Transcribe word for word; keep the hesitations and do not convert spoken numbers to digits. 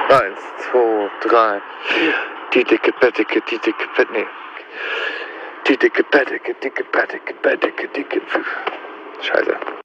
Eins, zwei, drei, vier. Die dicke Bettdicke, die dicke Bett, nee. Die dicke Bettdicke, dicke Bettdicke, Bettdicke, dicke. Scheiße.